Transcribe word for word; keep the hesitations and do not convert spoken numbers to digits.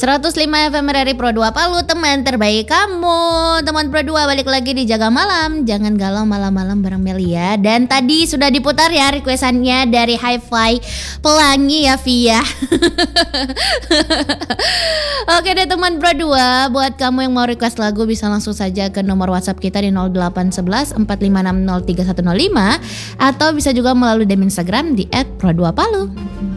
seratus lima F M R R I Pro dua Palu, teman terbaik kamu. Teman Pro dua balik lagi di Jaga Malam. Jangan galau malam-malam bareng Melia. Dan tadi sudah diputar ya requestannya dari Hi-Fi Pelangi ya Via. Oke deh teman Pro dua, buat kamu yang mau request lagu bisa langsung saja ke nomor WhatsApp kita di nol delapan satu satu empat lima enam nol tiga satu nol lima atau bisa juga melalui D M Instagram di et pro dua palu.